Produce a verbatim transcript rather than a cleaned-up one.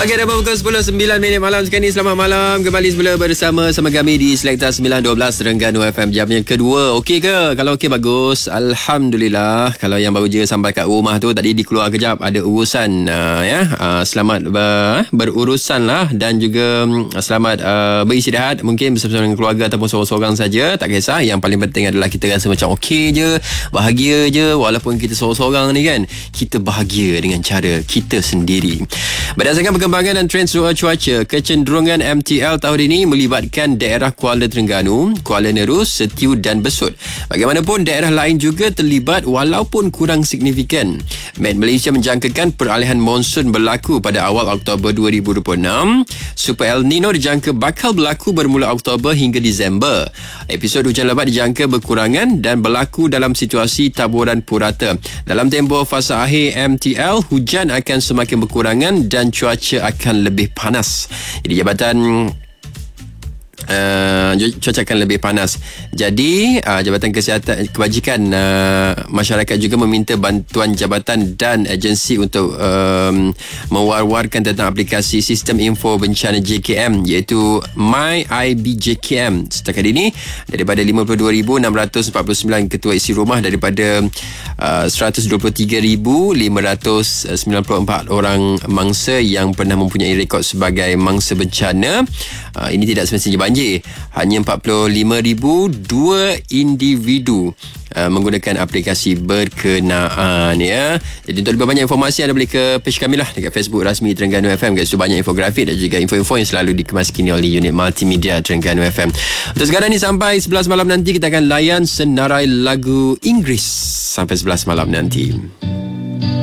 Okey, dah pukul sepuluh sembilan minit malam sekarang ni. Selamat malam. Kembali semula bersama sama kami di Selekta sembilan dua belas Terengganu F M. Jam yang kedua. Okey ke? Kalau okey, bagus. Alhamdulillah. Kalau yang baru je sampai kat rumah tu, tadi dikeluar kejap. Ada urusan. Uh, ya. Uh, selamat ber, berurusan lah. Dan juga uh, selamat uh, beristirahat. Mungkin bersama dengan keluarga ataupun seorang-seorang saja. Tak kisah. Yang paling penting adalah kita rasa macam okey je. Bahagia je. Walaupun kita seorang-seorang ni kan. Kita bahagia dengan cara kita sendiri. Berdasarkan perkembangan dan trend cuaca, kecenderungan M T L tahun ini melibatkan daerah Kuala Terengganu, Kuala Nerus, Setiu dan Besut. Bagaimanapun, daerah lain juga terlibat walaupun kurang signifikan. Met Malaysia menjangkakan peralihan monsun berlaku pada awal Oktober dua ribu dua puluh enam. Super El Nino dijangka bakal berlaku bermula Oktober hingga Disember. Episod hujan lebat dijangka berkurangan dan berlaku dalam situasi taburan purata. Dalam tempoh fasa akhir M T L, hujan akan semakin berkurangan dan cuaca akan lebih panas. Jadi Jabatan Uh, cuaca akan lebih panas. Jadi uh, Jabatan Kesihatan Kebajikan uh, Masyarakat juga meminta bantuan jabatan dan agensi untuk um, mewar-warkan tentang aplikasi Sistem Info Bencana J K M, iaitu My I B J K M. Setakat ini, daripada lima puluh dua ribu enam ratus empat puluh sembilan ketua isi rumah daripada uh, seratus dua puluh tiga ribu lima ratus sembilan puluh empat orang mangsa yang pernah mempunyai rekod sebagai mangsa bencana. Uh, ini tidak semestinya banjir. Hanya empat puluh lima ribu dua individu uh, menggunakan aplikasi berkenaan, ya. Jadi untuk lebih banyak informasi, anda boleh ke page kami lah dekat Facebook rasmi Terengganu F M. Kat situ banyak infografik dan juga info-info yang selalu dikemas kini oleh unit multimedia Terengganu F M. Untuk sekarang ni sampai sebelas malam nanti kita akan layan senarai lagu Inggeris sampai sebelas malam nanti.